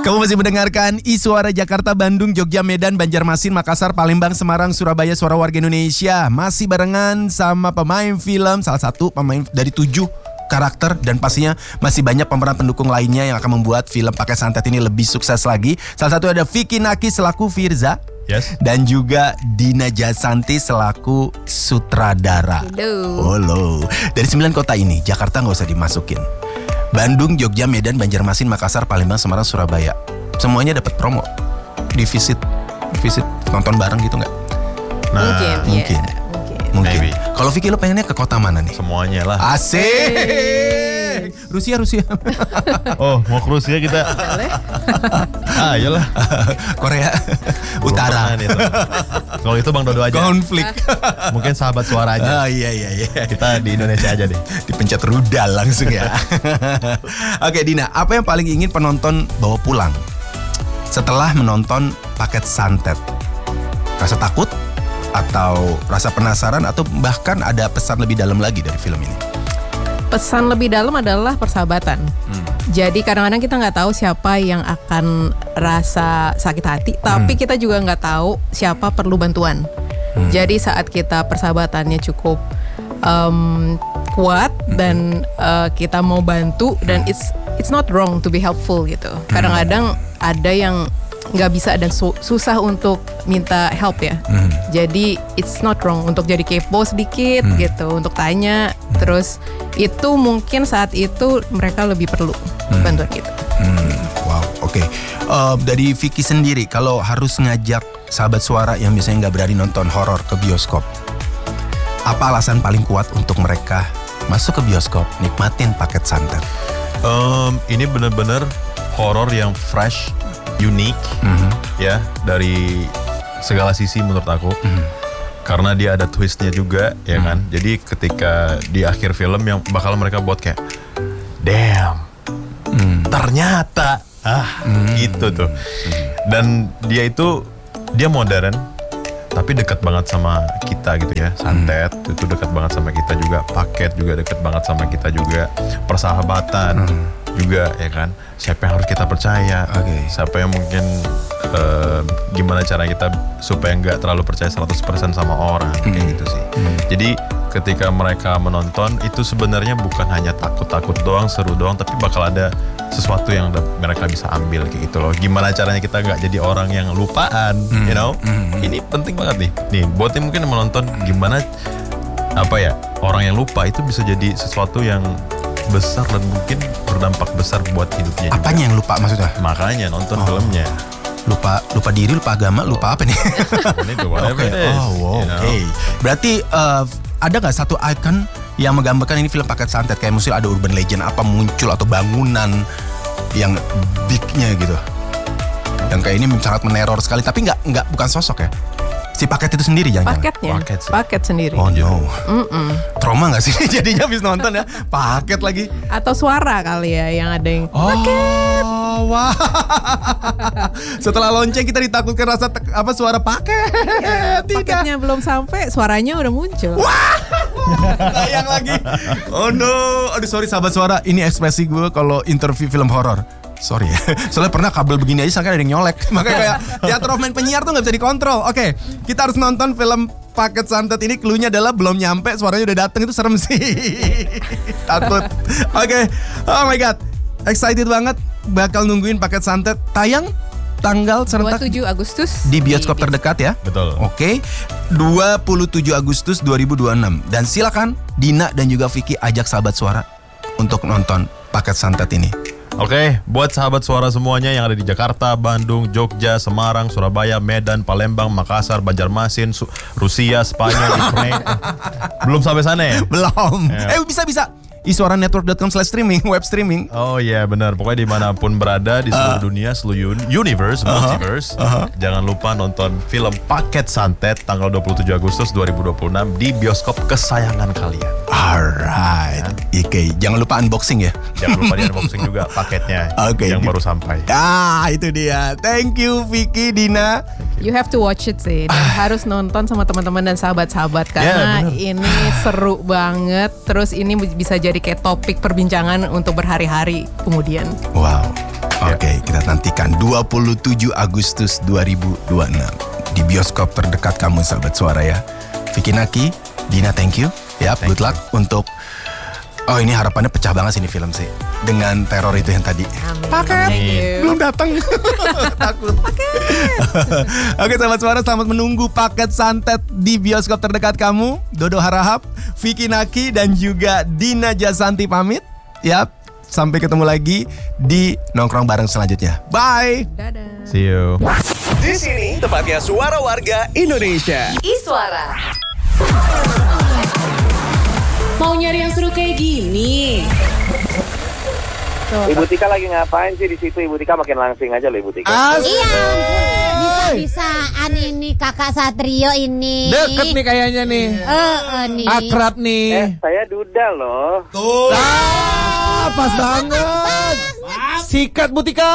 Kamu masih mendengarkan Suara Jakarta, Bandung, Jogja, Medan, Banjarmasin, Makassar, Palembang, Semarang, Surabaya, Suara Warga Indonesia. Masih barengan sama pemain film, salah satu pemain dari 7 karakter, dan pastinya masih banyak pemeran pendukung lainnya yang akan membuat film Paket Santet ini lebih sukses lagi. Salah satu ada Vicky Naki selaku Firza. Yes. Dan juga Dina Jasanti selaku sutradara. Halo. Dari 9 kota ini, Jakarta nggak usah dimasukin. Bandung, Jogja, Medan, Banjarmasin, Makassar, Palembang, Semarang, Surabaya. Semuanya dapat promo. Di visit nonton bareng gitu nggak? Nah, Mungkin. Kalau Vicky lo pengennya ke kota mana nih? Semuanya lah. Asik. Rusia. Oh, mau ke Rusia kita? Ayolah. Korea Utara. Kalau itu Bang Dodo aja. Konflik. Mungkin sahabat suara aja. Iya. Kita di Indonesia aja deh. Dipencet rudal langsung ya. Oke Dina, apa yang paling ingin penonton bawa pulang setelah menonton Paket Santet? Rasa takut? Atau rasa penasaran? Atau bahkan ada pesan lebih dalam lagi dari film ini? Pesan lebih dalam adalah persahabatan. Jadi kadang-kadang kita nggak tahu siapa yang akan rasa sakit hati, tapi kita juga nggak tahu siapa perlu bantuan. Jadi saat kita persahabatannya cukup kuat dan kita mau bantu, dan it's not wrong to be helpful gitu. Kadang-kadang ada yang nggak bisa dan susah untuk minta help ya. Jadi it's not wrong untuk jadi kepo sedikit gitu, untuk tanya. Terus itu mungkin saat itu mereka lebih perlu bantuan kita. Wow, oke. Dari Vicky sendiri, kalau harus ngajak sahabat suara yang biasanya nggak berani nonton horor ke bioskop, apa alasan paling kuat untuk mereka masuk ke bioskop, nikmatin Paket Santet? Ini benar-benar horor yang fresh, unik, ya, dari segala sisi menurut aku. Karena dia ada twistnya juga, ya kan. Jadi ketika di akhir film yang bakal mereka buat kayak, damn, ternyata, gitu tuh. Dan dia modern, tapi dekat banget sama kita gitu ya. Santet itu dekat banget sama kita juga. Paket juga dekat banget sama kita juga. Persahabatan juga, ya kan. Siapa yang harus kita percaya? Siapa yang mungkin gimana cara kita supaya nggak terlalu percaya 100% sama orang, kayak gitu sih. Jadi ketika mereka menonton itu sebenarnya bukan hanya takut-takut doang, seru doang, tapi bakal ada sesuatu yang mereka bisa ambil kayak gitu loh. Gimana caranya kita nggak jadi orang yang lupaan, you know? Ini penting banget nih. Buat yang mungkin menonton, gimana orang yang lupa itu bisa jadi sesuatu yang besar dan mungkin berdampak besar buat hidupnya. Apanya yang lupa maksudnya? Makanya nonton filmnya. Lupa diri, lupa agama, lupa apa nih? Oke. Berarti ada nggak satu icon yang menggambarkan ini film Paket Santet? Kayak misalnya ada urban legend apa muncul atau bangunan yang bignya gitu, yang kayak ini sangat meneror sekali, tapi bukan sosok ya? Si Paket itu sendiri jangan-jangan? Paket sendiri. Oh no. Trauma gak sih jadinya habis nonton ya? Paket lagi. Atau suara kali ya, yang ada yang Paket. Wah. Setelah lonceng kita ditakutkan rasa suara paket. Paketnya belum sampai, suaranya udah muncul. Wah. Sayang lagi. Oh no. Aduh sorry sahabat suara, ini ekspresi gue kalau interview film horor. Sorry ya, soalnya pernah kabel begini aja sangka ada yang nyolek. Makanya kayak teater of main penyiar tuh gak bisa dikontrol. Oke, kita harus nonton film Paket Santet ini. Cluenya adalah belum nyampe, suaranya udah dateng, itu serem sih. Takut. Oke, oh my god, excited banget. Bakal nungguin Paket Santet tayang tanggal serentak 27 Agustus di bioskop terdekat ya. Betul. Oke, 27 Agustus 2026. Dan silakan Dina dan juga Vicky ajak sahabat suara untuk nonton Paket Santet ini. Oke, buat sahabat suara semuanya yang ada di Jakarta, Bandung, Jogja, Semarang, Surabaya, Medan, Palembang, Makassar, Banjarmasin, Rusia, Spanyol, Ukraina. Belum sampai sana ya? Belum. Bisa. isuaranetwork.com/streaming, web streaming. Oh iya benar, pokoknya dimanapun berada di seluruh dunia, seluruh universe, multiverse, jangan lupa nonton film Paket Santet tanggal 27 Agustus 2026 di bioskop kesayangan kalian. Alright, oke. Jangan lupa unboxing ya. Jangan lupa di unboxing juga paketnya yang baru sampai. Itu dia. Thank you Vicky, Dina. You have to watch it sih, dan harus nonton sama teman-teman dan sahabat-sahabat karena ini seru banget. Terus ini bisa jadi kayak topik perbincangan untuk berhari-hari kemudian. Wow. Oke, kita nanti nantikan 27 Agustus 2026 di bioskop terdekat kamu sahabat suara ya. Vicky Naki, Dina thank you. Ya, good luck untuk ini harapannya pecah banget sih ini film sih. Dengan teror itu yang tadi. Paket belum datang. Takut. Oke sahabat suara, selamat menunggu paket santet di bioskop terdekat kamu. Dodo Harahap, Vicky Naki dan juga Dina Jasanti pamit. Yap, sampai ketemu lagi di nongkrong bareng selanjutnya. Bye. Dadah. See you. Di sini tempatnya suara warga Indonesia. Iswara. Mau nyari yang seru kayak gini? Ibu Tika lagi ngapain sih di situ? Ibu Tika makin langsing aja loh Ibu Tika. Iya, bisa-bisaan ini kakak Satrio ini. Deket nih kayaknya nih. Nih. Akrab nih. Saya Duda loh. Tuh. Pas banget. Sikat Butika.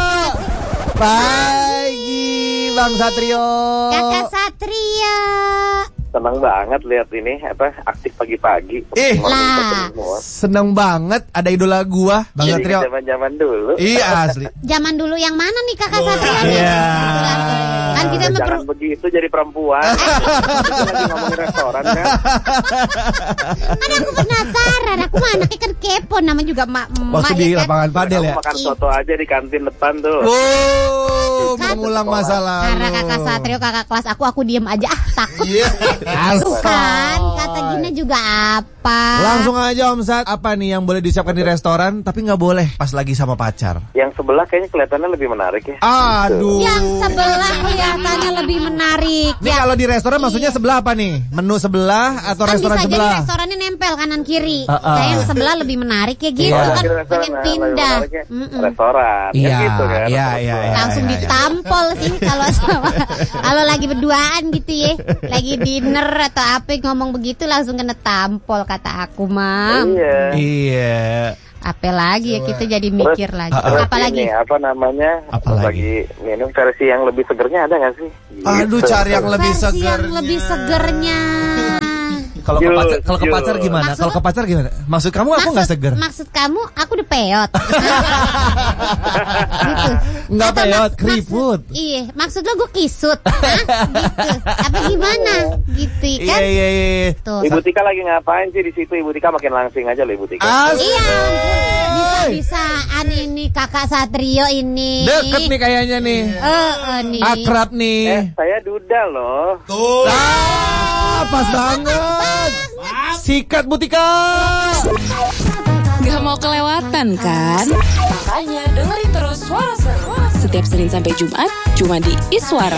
Pagi Bang Satrio. Kakak Satrio. Senang banget lihat ini aktif pagi-pagi. Lah. Seneng banget ada idola gua Bang Jadi Satrio. zaman-zaman dulu. Iya asli. Zaman dulu yang mana nih kakak Satrio? Iya. Kan kita Jangan begitu jadi perempuan. Kita lagi ngomongin restoran kan. Kan aku penasaran, aku mah anaknya kan kepo, namanya juga emak-emak Waktu di ya kan. lapangan padel ya. Kamu makan soto aja di kantin depan tuh. Wow, mengulang masa lalu. Karena kakak Satrio kakak kelas aku diem aja takut. Iya. Tuh kan, kata Gina juga apa? Langsung aja Om Sat, apa nih yang boleh disiapkan di restoran tapi nggak boleh pas lagi sama pacar? Yang sebelah kayaknya kelihatannya lebih menarik ya. Aduh. Yang sebelah kelihatannya lebih menarik. Ini kalau di restoran maksudnya sebelah apa nih? Menu sebelah atau Kan restoran bisa sebelah? jadi restorannya nempel kanan kiri. Kayak yang sebelah lebih menarik ya gitu Iya. kan, Restoran, pengen lebih pindah. menariknya restoran. Kan Iya, gitu kan. iya. Langsung ditampol sih kalau kalau lagi berduaan gitu ya, lagi dinner atau apa ngomong begitu langsung kena tampol kata aku mam. Iya. Iya. Apa lagi ya kita jadi mikir lagi. Terus Apalagi ini, apa namanya? Apalagi? Lagi minum versi yang lebih segernya ada nggak sih? Aduh, Gitu. cari yang lebih versi seger. yang lebih segernya. Kalau ke pacar, kalau ke Jul. pacar gimana? Maksud- Kalau ke pacar gimana? Maksud kamu aku nggak seger? Maksud kamu aku udah peot. Gitu. Nggak Atau peot, maksud- keriput. Iya, maksud lo gue kisut. Hah? Gitu. Apa gimana? Gitu kan? Iya. Tuh. Ibu Tika lagi ngapain sih di situ? Ibu Tika makin langsing aja loh Ibu Tika. Iya, bisa-bisaan ini kakak Satrio ini. Deket nih kayaknya nih. Nih. Akrab nih. Saya Duda loh. Tuh. Pas banget. Sikat Butika. Gak mau kelewatan kan? Makanya dengerin terus Suara Seru. Setiap Senin sampai Jumat, cuma di Iswara.